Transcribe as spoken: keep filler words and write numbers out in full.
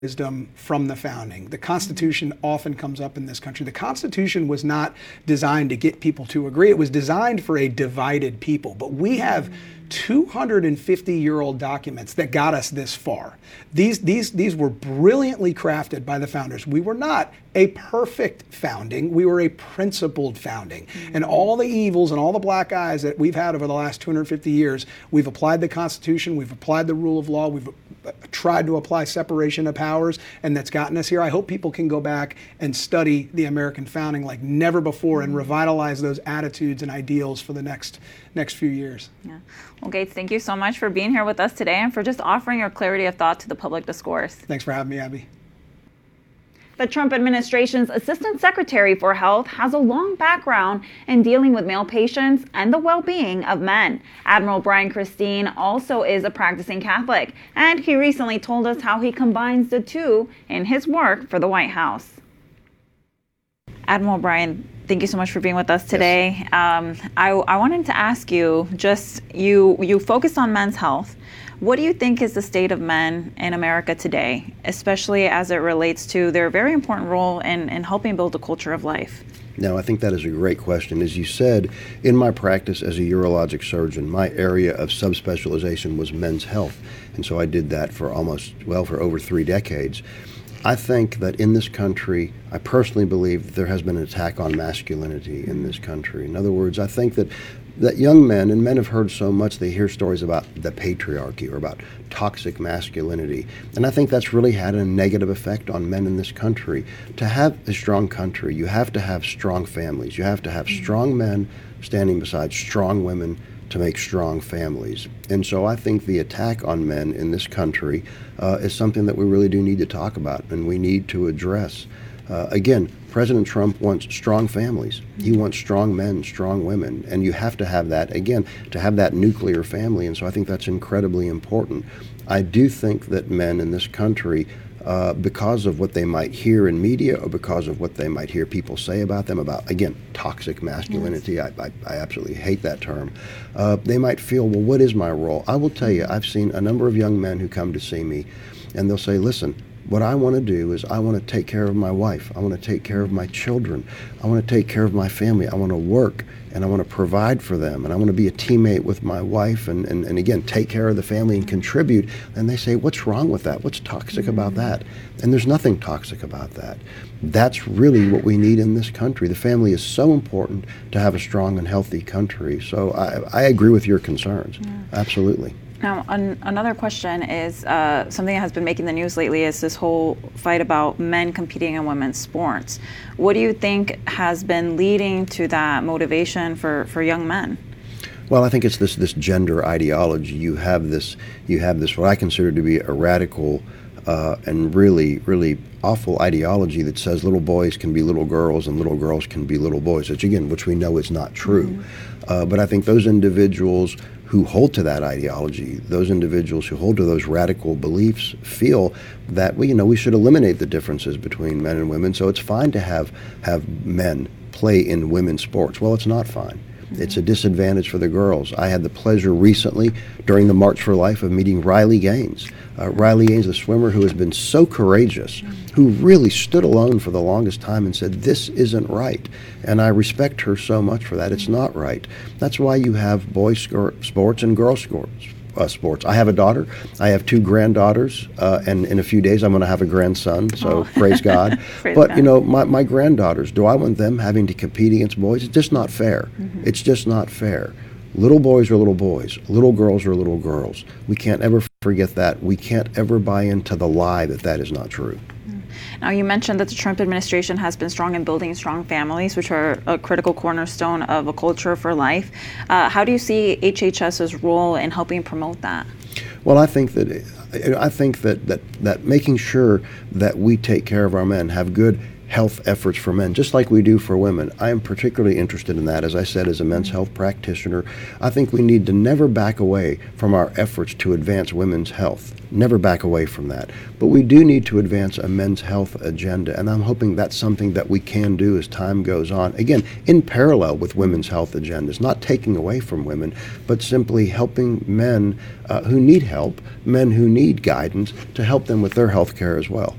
wisdom from the founding. The Constitution often comes up in this country. The Constitution was not designed to get people to agree. It was designed for a divided people. But we have two hundred fifty year old documents that got us this far. These, these, these were brilliantly crafted by the founders. We were not a perfect founding. We were a principled founding. Mm-hmm. And all the evils and all the black eyes that we've had over the last two hundred fifty years, we've applied the Constitution, we've applied the rule of law, we've tried to apply separation of powers, and that's gotten us here. I hope people can go back and study the American founding like never before and revitalize those attitudes and ideals for the next next few years. Yeah. Well, Gates, thank you so much for being here with us today and for just offering your clarity of thought to the public discourse. Thanks for having me, Abby. The Trump administration's Assistant Secretary for Health has a long background in dealing with male patients and the well-being of men. Admiral Brian Christine also is a practicing Catholic, and he recently told us how he combines the two in his work for the White House. Admiral Brian, thank you so much for being with us today. Yes. Um, I, I wanted to ask you, just you, you focused on men's health. What do you think is the state of men in America today, especially as it relates to their very important role in, in helping build a culture of life? No, I think that is a great question. As you said, in my practice as a urologic surgeon, my area of subspecialization was men's health. And so I did that for almost, well, for over three decades. I think that in this country, I personally believe that there has been an attack on masculinity in this country. In other words, I think that that young men, and men have heard so much, they hear stories about the patriarchy or about toxic masculinity. And I think that's really had a negative effect on men in this country. To have a strong country, you have to have strong families. You have to have strong men standing beside strong women to make strong families. And so I think the attack on men in this country uh, is something that we really do need to talk about and we need to address. Uh, again, President Trump wants strong families. He wants strong men, strong women, and you have to have that, again, to have that nuclear family, and so I think that's incredibly important. I do think that men in this country, uh, because of what they might hear in media or because of what they might hear people say about them, about, again, toxic masculinity, yes. I, I, I absolutely hate that term, uh, they might feel, well, what is my role? I will tell you, I've seen a number of young men who come to see me, and they'll say, listen, what I want to do is I want to take care of my wife. I want to take care of my children. I want to take care of my family. I want to work and I want to provide for them. And I want to be a teammate with my wife and, and, and again, take care of the family and contribute. And they say, what's wrong with that? What's toxic about that? And there's nothing toxic about that. That's really what we need in this country. The family is so important to have a strong and healthy country. So I, I agree with your concerns. Yeah. Absolutely. Now, an, another question is uh, something that has been making the news lately is this whole fight about men competing in women's sports. What do you think has been leading to that motivation for, for young men? Well, I think it's this this gender ideology. You have this, you have this what I consider to be a radical uh, and really, really awful ideology that says little boys can be little girls and little girls can be little boys, which again, which we know is not true. Mm-hmm. uh, but I think those individuals who hold to that ideology, those individuals who hold to those radical beliefs feel that we, you know, we should eliminate the differences between men and women. So it's fine to have have men play in women's sports. Well, it's not fine. It's a disadvantage for the girls. I had the pleasure recently during the March for Life of meeting Riley Gaines. Uh, Riley Gaines, the swimmer who has been so courageous, who really stood alone for the longest time and said, this isn't right. And I respect her so much for that. It's not right. That's why you have boys sports and girls sports. Uh, sports. I have a daughter. I have two granddaughters, uh, and in a few days I'm going to have a grandson. So oh. praise God. praise but God. You know, my, my granddaughters. Do I want them having to compete against boys? It's just not fair. Mm-hmm. It's just not fair. Little boys are little boys. Little girls are little girls. We can't ever forget that. We can't ever buy into the lie that that is not true. Now, you mentioned that the Trump administration has been strong in building strong families, which are a critical cornerstone of a culture for life. Uh, how do you see HHS's role in helping promote that? Well, I think that I think that, that, that making sure that we take care of our men, have good, health efforts for men, just like we do for women. I am particularly interested in that. As I said, as a men's health practitioner, I think we need to never back away from our efforts to advance women's health. Never back away from that. But we do need to advance a men's health agenda, and I'm hoping that's something that we can do as time goes on. Again, in parallel with women's health agendas, not taking away from women, but simply helping men uh, who need help, men who need guidance, to help them with their health care as well.